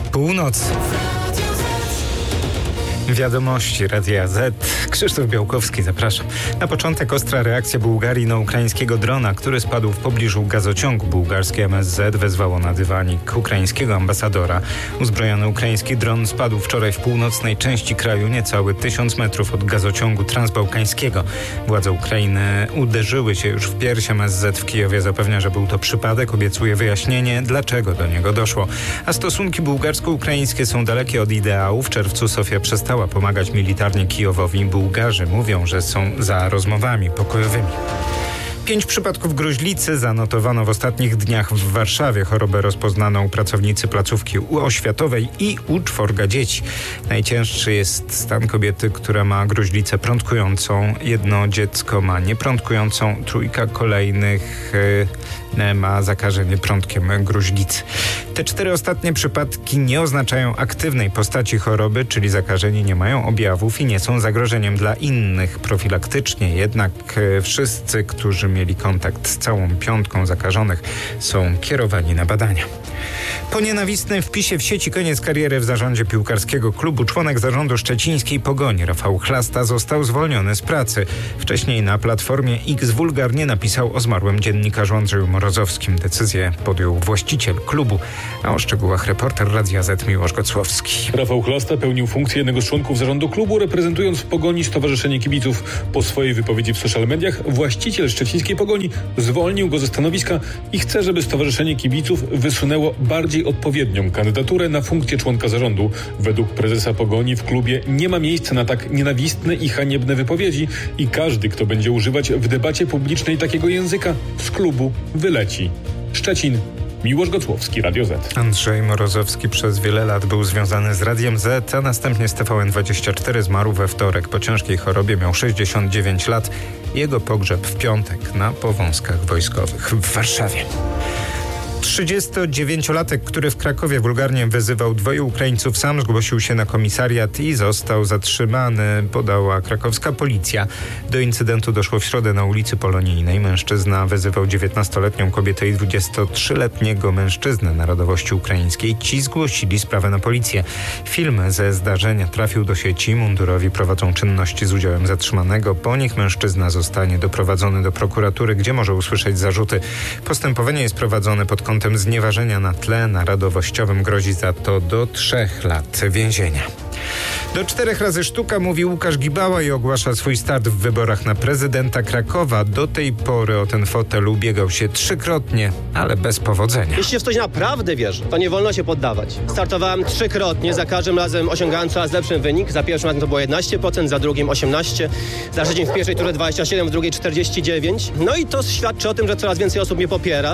Północ. Wiadomości Radia Z. Krzysztof Białkowski, zapraszam. Na początek ostra reakcja Bułgarii na ukraińskiego drona, który spadł w pobliżu gazociągu. Bułgarskie MSZ wezwało na dywanik ukraińskiego ambasadora. Uzbrojony ukraiński dron spadł wczoraj w północnej części kraju, niecały 1000 metrów od gazociągu transbałkańskiego. Władze Ukrainy uderzyły się już w pierś. MSZ w Kijowie zapewnia, że był to przypadek. Obiecuje wyjaśnienie, dlaczego do niego doszło. A stosunki bułgarsko-ukraińskie są dalekie od ideału. W czerwcu Sofia przestała pomagać militarnie Kijowowi. Bułgarzy mówią, że są za rozmowami pokojowymi. 5 przypadków gruźlicy zanotowano w ostatnich dniach w Warszawie. Chorobę rozpoznano u pracownicy placówki oświatowej i u 4 dzieci. Najcięższy jest stan kobiety, która ma gruźlicę prądkującą. 1 dziecko ma nieprądkującą, 3 kolejnych ma zakażenie prądkiem gruźlicy. Te 4 ostatnie przypadki nie oznaczają aktywnej postaci choroby, czyli zakażeni nie mają objawów i nie są zagrożeniem dla innych. Profilaktycznie jednak wszyscy, którzy mieli kontakt z całą 5 zakażonych, są kierowani na badania. Po nienawistnym wpisie w sieci koniec kariery w zarządzie piłkarskiego klubu członek zarządu szczecińskiej Pogoni Rafał Chlasta został zwolniony z pracy. Wcześniej na Platformie X wulgarnie napisał o zmarłym dziennikarzu Andrzeju Morozowskim. Decyzję podjął właściciel klubu, a o szczegółach reporter Radia Z Miłosz Gocłowski. Rafał Chlasta pełnił funkcję jednego z członków zarządu klubu, reprezentując w Pogoni Stowarzyszenie Kibiców. Po swojej wypowiedzi w social mediach właściciel szczecińskiej Pogoni zwolnił go ze stanowiska i chce, żeby Stowarzyszenie Kibiców wysunęło bardziej odpowiednią kandydaturę na funkcję członka zarządu. Według prezesa Pogoni w klubie nie ma miejsca na tak nienawistne i haniebne wypowiedzi i każdy, kto będzie używać w debacie publicznej takiego języka, z klubu wyleci. Szczecin, Miłosz Gocłowski, Radio Z. Andrzej Morozowski przez wiele lat był związany z Radiem Z, a następnie z TVN24 zmarł we wtorek. Po ciężkiej chorobie miał 69 lat. Jego pogrzeb w piątek na Powązkach Wojskowych w Warszawie. 39-latek, który w Krakowie wulgarnie wyzywał 2 Ukraińców, sam zgłosił się na komisariat i został zatrzymany, podała krakowska policja. Do incydentu doszło w środę na ulicy Polonijnej. Mężczyzna wyzywał 19-letnią kobietę i 23-letniego mężczyznę narodowości ukraińskiej. Ci zgłosili sprawę na policję. Film ze zdarzenia trafił do sieci. Mundurowi prowadzą czynności z udziałem zatrzymanego. Po nich mężczyzna zostanie doprowadzony do prokuratury, gdzie może usłyszeć zarzuty. Postępowanie jest prowadzone pod kątem znieważenia na tle narodowościowym. Grozi za to do 3 lat więzienia. Do 4 razy sztuka, mówi Łukasz Gibała i ogłasza swój start w wyborach na prezydenta Krakowa. Do tej pory o ten fotel ubiegał się 3-krotnie, ale bez powodzenia. Jeśli się w coś naprawdę wierzy, to nie wolno się poddawać. Startowałem 3-krotnie, za każdym razem osiągałem coraz lepszy wynik. Za pierwszym razem to było 11%, za drugim 18%, za trzecim w pierwszej turze 27%, w drugiej 49%. No i to świadczy o tym, że coraz więcej osób mnie popiera.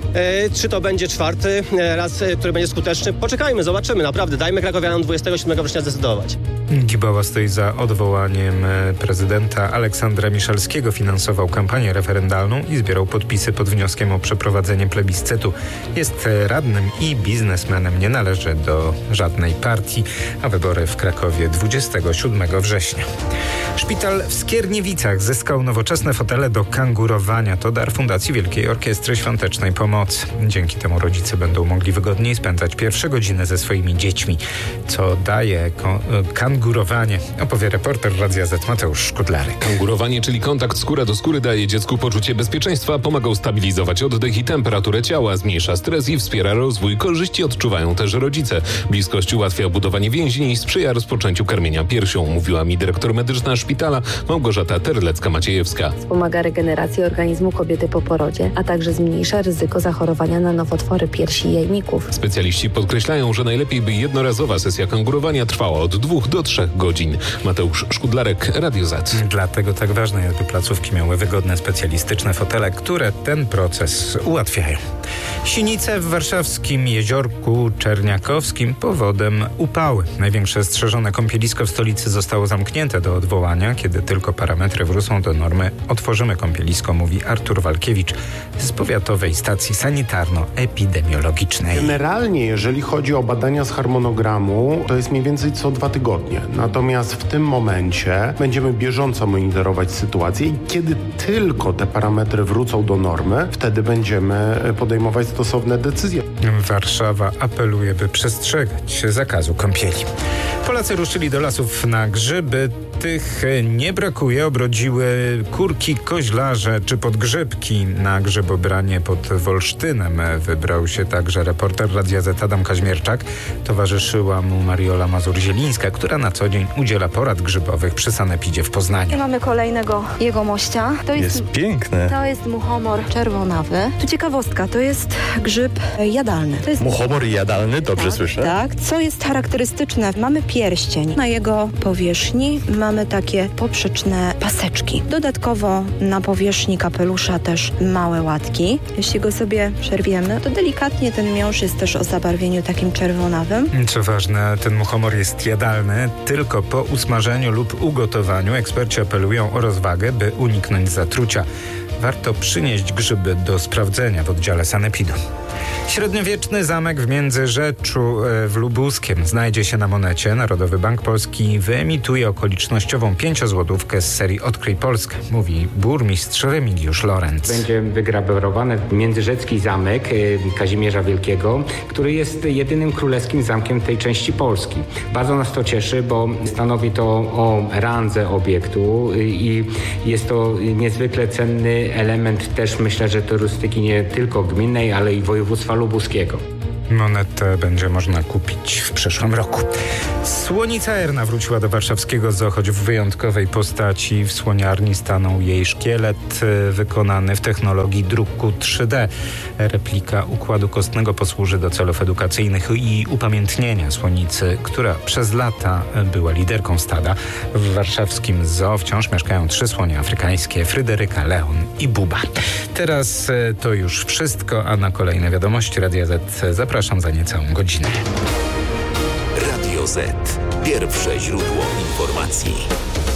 Czy to będzie 4. raz, który będzie skuteczny? Poczekajmy, zobaczymy. Naprawdę, dajmy krakowianom 27 września zdecydować. Gibała stoi za odwołaniem prezydenta Aleksandra Miszalskiego, finansował kampanię referendalną i zbierał podpisy pod wnioskiem o przeprowadzenie plebiscytu. Jest radnym i biznesmenem, nie należy do żadnej partii, a wybory w Krakowie 27 września. Szpital w Skierniewicach zyskał nowoczesne fotele do kangurowania. To dar Fundacji Wielkiej Orkiestry Świątecznej Pomocy. Dzięki temu rodzice będą mogli wygodniej spędzać pierwsze godziny ze swoimi dziećmi. Co daje kangurowanie, opowie reporter Radia Z Mateusz Szkudlarek. Kangurowanie, czyli kontakt skóra do skóry, daje dziecku poczucie bezpieczeństwa, pomaga stabilizować oddech i temperaturę ciała, zmniejsza stres i wspiera rozwój. Korzyści odczuwają też rodzice. Bliskość ułatwia budowanie więzi i sprzyja rozpoczęciu karmienia piersią, mówiła mi dyrektor medyczna szpitala Małgorzata Terlecka-Maciejewska. Wspomaga regenerację organizmu kobiety po porodzie, a także zmniejsza ryzyko zachorowania na nowotwory piersi i jajników. Specjaliści podkreślają, że najlepiej by jednorazowa sesja kangurowania trwała od 2 do 3 godzin. Mateusz Szkudlarek, Radio Z. Dlatego tak ważne jest, by placówki miały wygodne, specjalistyczne fotele, które ten proces ułatwiają. Sinice w warszawskim Jeziorku Czerniakowskim powodem upały. Największe strzeżone kąpielisko w stolicy zostało zamknięte do odwołania. Kiedy tylko parametry wrócą do normy, otworzymy kąpielisko, mówi Artur Walkiewicz z Powiatowej Stacji Sanitarno-Epidemiologicznej. Generalnie, jeżeli chodzi o badania z harmonogramu, to jest mniej więcej co 2 tygodnie. Natomiast w tym momencie będziemy bieżąco monitorować sytuację i kiedy tylko te parametry wrócą do normy, wtedy będziemy podejmować podejmować stosowne decyzje. Warszawa apeluje, by przestrzegać zakazu kąpieli. Polacy ruszyli do lasów na grzyby. Tych nie brakuje. Obrodziły kurki, koźlarze czy podgrzybki. Na grzybobranie pod Wolsztynem wybrał się także reporter Radia Z Adam Kaźmierczak. Towarzyszyła mu Mariola Mazur-Zielińska, która na co dzień udziela porad grzybowych przy Sanepidzie w Poznaniu. Mamy kolejnego jegomościa. To jest piękne. To jest muchomor czerwonawy. Tu ciekawostka, to jest grzyb jadalny. To jest Muchomor jadalny, dobrze słyszę? Tak. Co jest charakterystyczne? Mamy pierścień. Na jego powierzchni mamy takie poprzeczne paseczki. Dodatkowo na powierzchni kapelusza też małe łatki. Jeśli go sobie przerwiemy, to delikatnie ten miąższ jest też o zabarwieniu takim czerwonawym. Co ważne, ten muchomor jest jadalny tylko po usmażeniu lub ugotowaniu. Eksperci apelują o rozwagę, by uniknąć zatrucia. Warto przynieść grzyby do sprawdzenia w oddziale Sanepidu. Średniowieczny zamek w Międzyrzeczu w Lubuskiem znajdzie się na monecie. Narodowy Bank Polski wyemituje okolicznościową 5-złotówkę z serii Odkryj Polskę, mówi burmistrz Remigiusz Lorenz. Będzie wygrawerowany międzyrzecki zamek Kazimierza Wielkiego, który jest jedynym królewskim zamkiem tej części Polski. Bardzo nas to cieszy, bo stanowi to o randze obiektu i jest to niezwykle cenny element też, myślę, że turystyki nie tylko gminnej, ale i województwa lubuskiego. Monetę będzie można kupić w przyszłym roku. Słonica Erna wróciła do warszawskiego zoo, choć w wyjątkowej postaci. W słoniarni stanął jej szkielet wykonany w technologii druku 3D. Replika układu kostnego posłuży do celów edukacyjnych i upamiętnienia słonicy, która przez lata była liderką stada. W warszawskim zoo wciąż mieszkają 3 słonie afrykańskie: Fryderyka, Leon i Buba. Teraz to już wszystko, a na kolejne wiadomości Radia Z zapraszam za niecałą godzinę. Radio Z. Pierwsze źródło informacji.